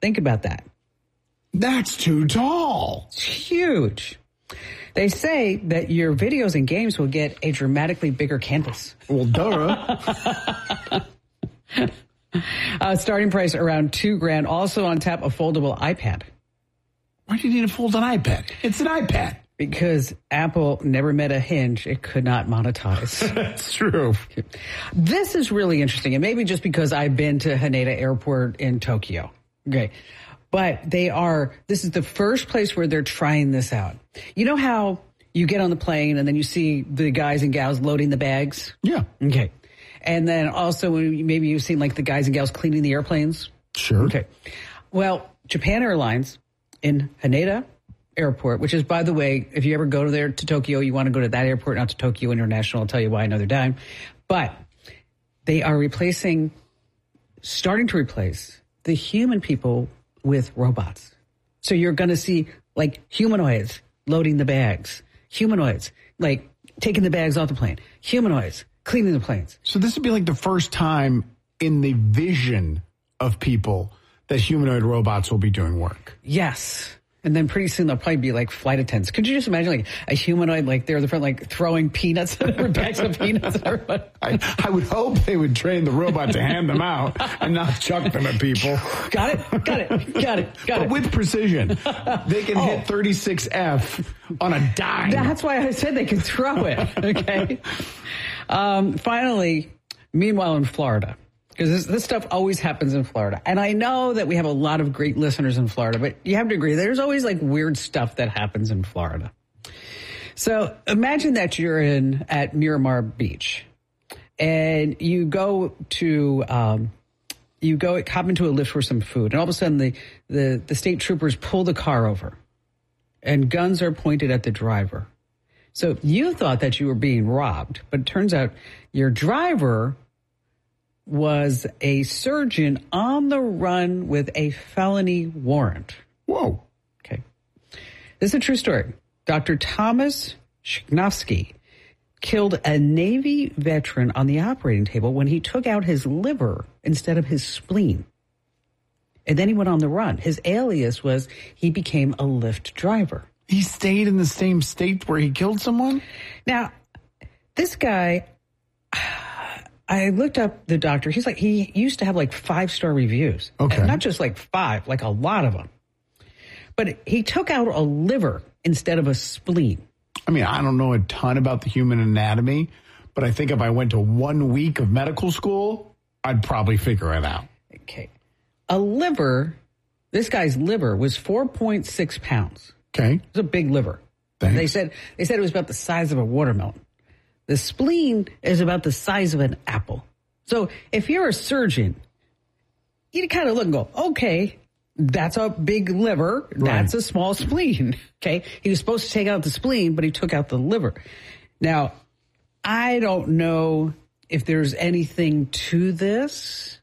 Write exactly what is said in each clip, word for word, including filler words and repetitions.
Think about that. That's too tall. It's huge. They say that your videos and games will get a dramatically bigger canvas. Well, duh. uh, starting price around two grand. Also on tap, a foldable iPad. Why do you need a folded iPad? It's an iPad. Because Apple never met a hinge it could not monetize. That's true. This is really interesting. And maybe just because I've been to Haneda Airport in Tokyo. Okay. But they are, this is the first place where they're trying this out. You know how you get on the plane and then you see the guys and gals loading the bags? Yeah. Okay. And then also when maybe you've seen like the guys and gals cleaning the airplanes? Sure. Okay. Well, Japan Airlines in Haneda Airport, which is, by the way, if you ever go to there to Tokyo, you want to go to that airport, not to Tokyo International. I'll tell you why another dime. But they are replacing, starting to replace the human people with robots. So you're going to see like humanoids loading the bags, humanoids like taking the bags off the plane, humanoids cleaning the planes. So this would be like the first time in the vision of people that humanoid robots will be doing work. Yes. And then pretty soon they'll probably be like flight attendants. Could you just imagine like a humanoid like there in the front, like throwing peanuts, bags of peanuts? I, I would hope they would train the robot to hand them out and not chuck them at people. Got it, got it, got it, got but it. with precision. They can oh. hit thirty-six F on a dime. That's why I said they can throw it, okay? um, finally, meanwhile in Florida. Because this, this stuff always happens in Florida. And I know that we have a lot of great listeners in Florida, but you have to agree, there's always like weird stuff that happens in Florida. So imagine that you're in at Miramar Beach and you go to, um, you go hop into a lift for some food. And all of a sudden the, the, the state troopers pull the car over and guns are pointed at the driver. So you thought that you were being robbed, but it turns out your driver was a surgeon on the run with a felony warrant. Whoa. Okay. This is a true story. Doctor Thomas Shknovsky killed a Navy veteran on the operating table when he took out his liver instead of his spleen. And then he went on the run. His alias was he became a Lyft driver. He stayed in the same state where he killed someone? Now, this guy, I looked up the doctor. He's like, he used to have like five-star reviews. Okay. And not just like five, like a lot of them. But he took out a liver instead of a spleen. I mean, I don't know a ton about the human anatomy, but I think if I went to one week of medical school, I'd probably figure it out. Okay. A liver, this guy's liver was four point six pounds. Okay. It was a big liver. Thanks. They said they said it was about the size of a watermelon. The spleen is about the size of an apple. So if you're a surgeon, you kind of look and go, okay, that's a big liver. That's right. A small spleen. Okay. He was supposed to take out the spleen, but he took out the liver. Now, I don't know if there's anything to this,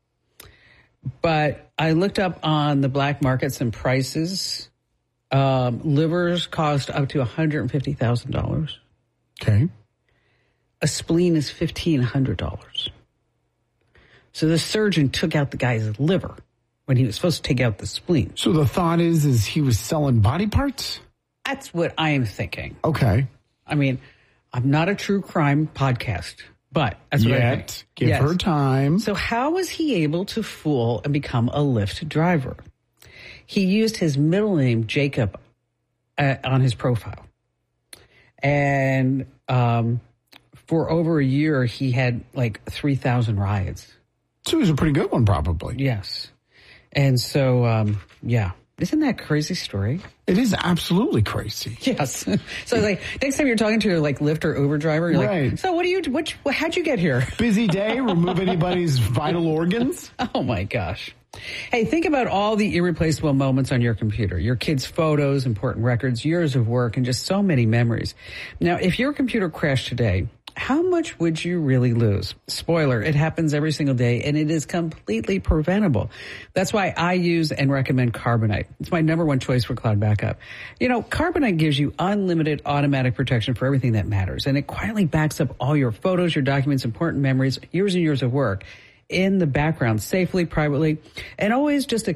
but I looked up on the black market some prices. Um, livers cost up to one hundred fifty thousand dollars. Okay. A spleen is fifteen hundred dollars. So the surgeon took out the guy's liver when he was supposed to take out the spleen. So the thought is, is he was selling body parts? That's what I am thinking. Okay. I mean, I'm not a true crime podcast, but that's what I think. Give yes. her time. So how was he able to fool and become a Lyft driver? He used his middle name, Jacob, uh, on his profile. And um, for over a year, he had like three thousand rides. So he was a pretty good one, probably. Yes. And so, um, yeah. Isn't that a crazy story? It is absolutely crazy. Yes. So like next time you're talking to your like Lyft or Uber driver, you're right. like, so what do you, what, how'd you get here? Busy day, remove anybody's vital organs. Oh my gosh. Hey, think about all the irreplaceable moments on your computer, your kids' photos, important records, years of work, and just so many memories. Now, if your computer crashed today, how much would you really lose? Spoiler, it happens every single day, and it is completely preventable. That's why I use and recommend Carbonite. It's my number one choice for cloud backup. You know, Carbonite gives you unlimited automatic protection for everything that matters, and it quietly backs up all your photos, your documents, important memories, years and years of work in the background, safely, privately, and always just a